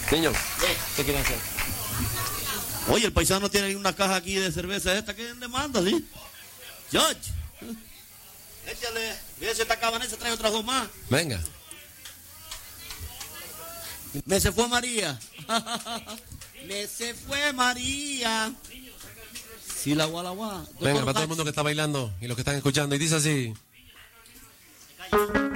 Señor, ¿qué quieren hacer? Oye, el paisano tiene una caja aquí de cerveza esta que le manda, ¿sí? George, échale, mira si esta cabanesa trae otras dos más. Venga. Me se fue María. Me se fue María. Sí, la guá. Venga, para todo el mundo que está bailando y los que están escuchando. Y dice así.